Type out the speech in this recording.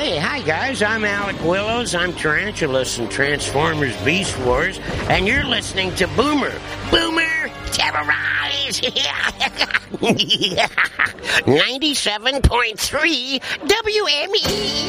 Hey, hi guys, I'm Alec Willows. I'm Tarantulas in Transformers Beast Wars, and you're listening to Boomer. Boomer, terrorize! 97.3 WME.